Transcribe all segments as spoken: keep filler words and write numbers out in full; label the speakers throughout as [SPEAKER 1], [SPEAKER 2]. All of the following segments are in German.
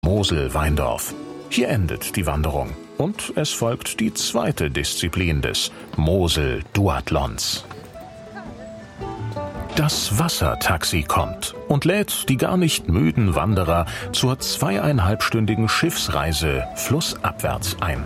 [SPEAKER 1] Mosel-Weindorf. Hier endet die Wanderung und es folgt die zweite Disziplin des Mosel-Duathlons. Das Wassertaxi kommt und lädt die gar nicht müden Wanderer zur zweieinhalbstündigen Schiffsreise flussabwärts ein.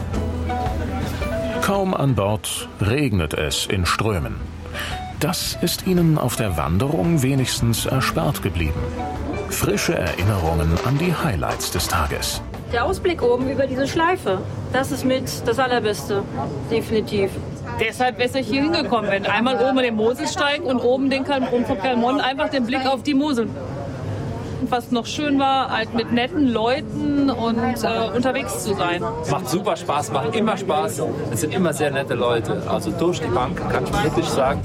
[SPEAKER 1] Kaum an Bord regnet es in Strömen. Das ist ihnen auf der Wanderung wenigstens erspart geblieben. Frische Erinnerungen an die Highlights des Tages.
[SPEAKER 2] Der Ausblick oben über diese Schleife, das ist mit das Allerbeste, definitiv.
[SPEAKER 3] Deshalb wäre ich hier hingekommen, wenn einmal oben den Moselsteig und oben den Kal- um von Kalmont einfach den Blick auf die Mosel. Was noch schön war, halt mit netten Leuten und äh, unterwegs zu sein.
[SPEAKER 4] Macht super Spaß, macht immer Spaß. Es sind immer sehr nette Leute. Also durch die Bank kann ich wirklich sagen.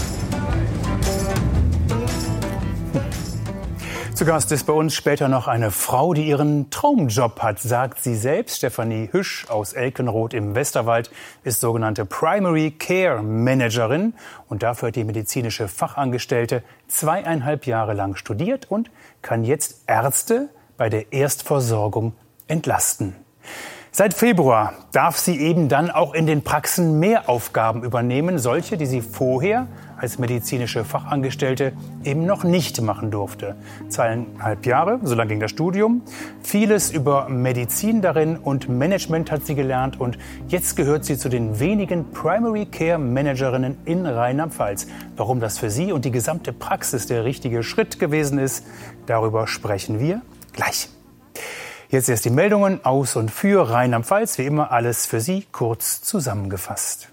[SPEAKER 5] Zu Gast ist bei uns später noch eine Frau, die ihren Traumjob hat, sagt sie selbst. Stefanie Hüsch aus Elkenroth im Westerwald ist sogenannte Primary Care Managerin. Und dafür hat die medizinische Fachangestellte zweieinhalb Jahre lang studiert und kann jetzt Ärzte bei der Erstversorgung entlasten. Seit Februar darf sie eben dann auch in den Praxen mehr Aufgaben übernehmen, solche, die sie vorher als medizinische Fachangestellte eben noch nicht machen durfte. Zweieinhalb Jahre, so lang ging das Studium. Vieles über Medizin darin und Management hat sie gelernt und jetzt gehört sie zu den wenigen Primary Care Managerinnen in Rheinland-Pfalz. Warum das für sie und die gesamte Praxis der richtige Schritt gewesen ist, darüber sprechen wir gleich. Jetzt erst die Meldungen aus und für Rheinland-Pfalz. Wie immer alles für Sie kurz zusammengefasst.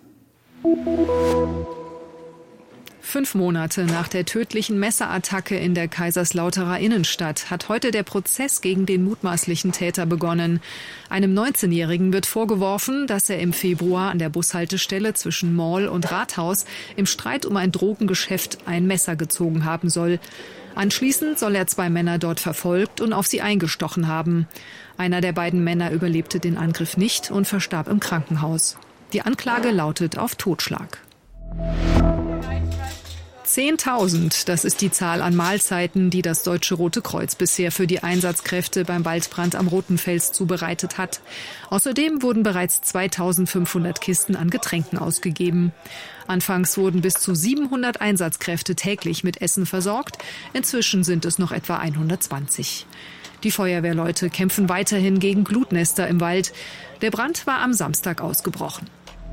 [SPEAKER 6] Fünf Monate nach der tödlichen Messerattacke in der Kaiserslauterer Innenstadt hat heute der Prozess gegen den mutmaßlichen Täter begonnen. Einem neunzehnjährigen wird vorgeworfen, dass er im Februar an der Bushaltestelle zwischen Mall und Rathaus im Streit um ein Drogengeschäft ein Messer gezogen haben soll. Anschließend soll er zwei Männer dort verfolgt und auf sie eingestochen haben. Einer der beiden Männer überlebte den Angriff nicht und verstarb im Krankenhaus. Die Anklage lautet auf Totschlag. zehntausend, das ist die Zahl an Mahlzeiten, die das Deutsche Rote Kreuz bisher für die Einsatzkräfte beim Waldbrand am Roten Fels zubereitet hat. Außerdem wurden bereits zweitausendfünfhundert Kisten an Getränken ausgegeben. Anfangs wurden bis zu siebenhundert Einsatzkräfte täglich mit Essen versorgt. Inzwischen sind es noch etwa hundertzwanzig. Die Feuerwehrleute kämpfen weiterhin gegen Glutnester im Wald. Der Brand war am Samstag ausgebrochen.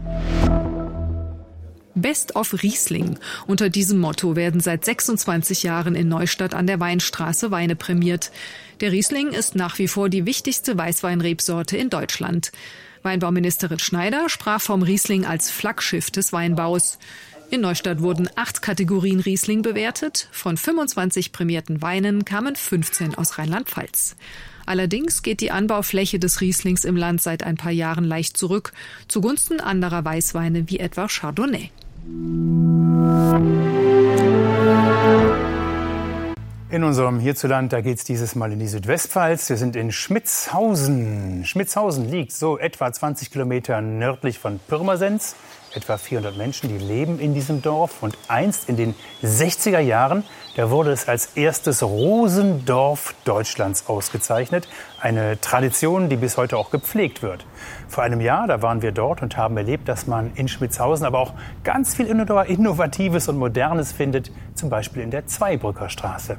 [SPEAKER 6] Best of Riesling. Unter diesem Motto werden seit sechsundzwanzig Jahren in Neustadt an der Weinstraße Weine prämiert. Der Riesling ist nach wie vor die wichtigste Weißweinrebsorte in Deutschland. Weinbauministerin Schneider sprach vom Riesling als Flaggschiff des Weinbaus. In Neustadt wurden acht Kategorien Riesling bewertet. Von fünfundzwanzig prämierten Weinen kamen fünfzehn aus Rheinland-Pfalz. Allerdings geht die Anbaufläche des Rieslings im Land seit ein paar Jahren leicht zurück, zugunsten anderer Weißweine wie etwa Chardonnay.
[SPEAKER 5] In unserem Hierzuland, da geht es dieses Mal in die Südwestpfalz. Wir sind in Schmitzhausen. Schmitzhausen liegt so etwa zwanzig Kilometer nördlich von Pirmasens. Etwa vierhundert Menschen, die leben in diesem Dorf. Und einst in den sechziger Jahren, da wurde es als erstes Rosendorf Deutschlands ausgezeichnet. Eine Tradition, die bis heute auch gepflegt wird. Vor einem Jahr, da waren wir dort und haben erlebt, dass man in Schmitzhausen aber auch ganz viel Innovatives und Modernes findet. Zum Beispiel in der Zweibrücker Straße.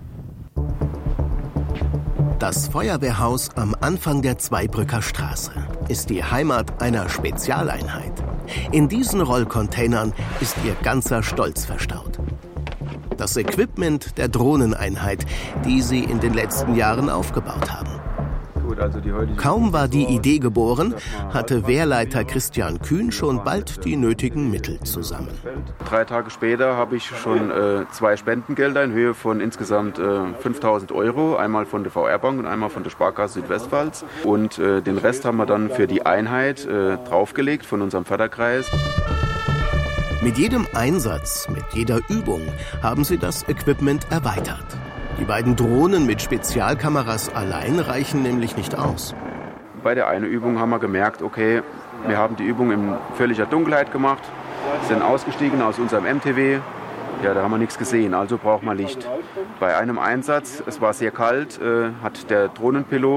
[SPEAKER 7] Das Feuerwehrhaus am Anfang der Zweibrücker Straße ist die Heimat einer Spezialeinheit. In diesen Rollcontainern ist ihr ganzer Stolz verstaut. Das Equipment der Drohneneinheit, die sie in den letzten Jahren aufgebaut haben. Kaum war die Idee geboren, hatte Wehrleiter Christian Kühn schon bald die nötigen Mittel zusammen.
[SPEAKER 8] Drei Tage später habe ich schon äh, zwei Spendengelder in Höhe von insgesamt äh, fünftausend Euro. Einmal von der V R-Bank und einmal von der Sparkasse Südwestpfalz. Und äh, den Rest haben wir dann für die Einheit äh, draufgelegt von unserem Förderkreis.
[SPEAKER 7] Mit jedem Einsatz, mit jeder Übung haben sie das Equipment erweitert. Die beiden Drohnen mit Spezialkameras allein reichen nämlich nicht aus.
[SPEAKER 8] Bei der einen Übung haben wir gemerkt, okay, wir haben die Übung in völliger Dunkelheit gemacht, sind ausgestiegen aus unserem M T W. Ja, da haben wir nichts gesehen, also braucht man Licht. Bei einem Einsatz, es war sehr kalt, äh, hat der Drohnenpilot